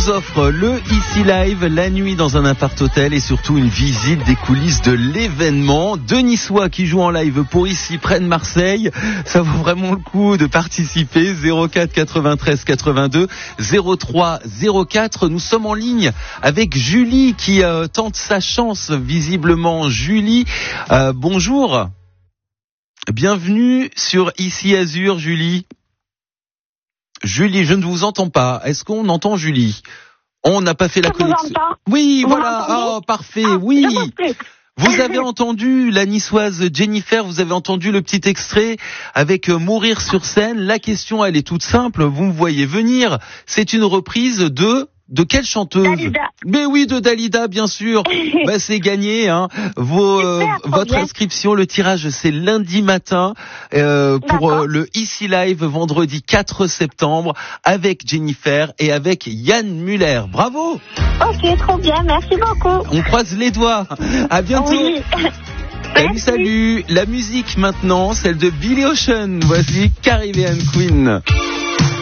vous offre le Ici Live, la nuit dans un appart-hôtel et surtout une visite des coulisses de l'événement. Deux Niçois qui jouent en live pour Ici, près de Marseille. Ça vaut vraiment le coup de participer. 04 93 82 03 04. Nous sommes en ligne avec Julie qui tente sa chance visiblement. Julie, bonjour. Bienvenue sur Ici Azur, Julie. Julie, je ne vous entends pas. Est-ce qu'on entend Julie? On n'a pas fait la connexion. Oui, vous voilà. Oh, parfait. Oui. Vous avez entendu la niçoise Jennifer, vous avez entendu le petit extrait avec Mourir sur scène. La question, elle est toute simple. Vous me voyez venir. C'est une reprise de quelle chanteuse? Dalida. Mais oui, de Dalida, bien sûr. C'est gagné, hein. Votre inscription, le tirage, c'est lundi matin pour le Ici Live, vendredi 4 septembre, avec Jennifer et avec Yann Muller. Bravo. Ok, trop bien, merci beaucoup. On croise les doigts. À bientôt. Oui. Salut. La musique maintenant, celle de Billy Ocean. Voici Caribbean Queen.